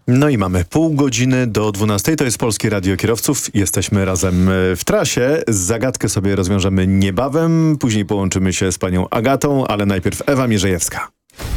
No i mamy pół godziny do 12. To jest Polskie Radio Kierowców. Jesteśmy razem w trasie. Zagadkę sobie rozwiążemy niebawem. Później połączymy się z panią Agatą, ale najpierw Ewa Mierzejewska.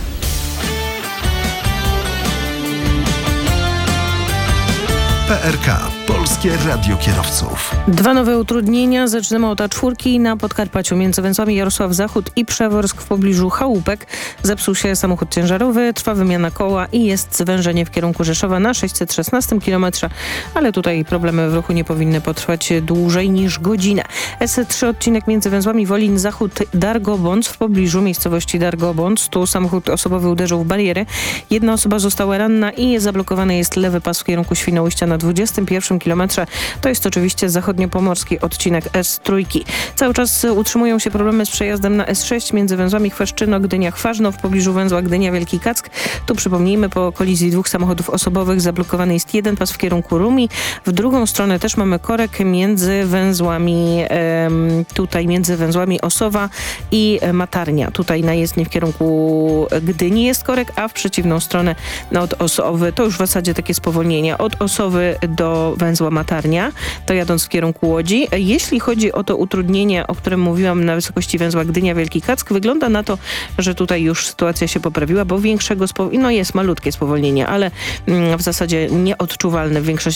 PRK. Polskie Radio Kierowców. 2 nowe utrudnienia. Zaczynamy od A4 na Podkarpaciu między węzłami Jarosław Zachód i Przeworsk w pobliżu Chałupek. Zepsuł się samochód ciężarowy, trwa wymiana koła i jest zwężenie w kierunku Rzeszowa na 616 km, ale tutaj problemy w ruchu nie powinny potrwać dłużej niż godzinę. S3 odcinek między węzłami Wolin Zachód Dargobądź w pobliżu miejscowości Dargobądź. Tu samochód osobowy uderzył w barierę. Jedna osoba została ranna i zablokowany jest lewy pas w kierunku Świnoujścia na 21 kilometrze. To jest oczywiście zachodniopomorski odcinek S3. Cały czas utrzymują się problemy z przejazdem na S6 między węzłami Chweszczyno, Gdynia-Chwarzno w pobliżu węzła Gdynia-Wielki Kack. Tu przypomnijmy, po kolizji 2 samochodów osobowych zablokowany jest jeden pas w kierunku Rumi. W drugą stronę też mamy korek między węzłami między węzłami Osowa i Matarnia. Tutaj na jezdni w kierunku Gdyni jest korek, a w przeciwną stronę od Osowy to już w zasadzie takie spowolnienia. Od Osowy do węzła Matarnia, to jadąc w kierunku Łodzi. Jeśli chodzi o to utrudnienie, o którym mówiłam na wysokości węzła Gdynia-Wielki Kack, wygląda na to, że tutaj już sytuacja się poprawiła, bo większego jest malutkie spowolnienie, ale w zasadzie nieodczuwalne w większości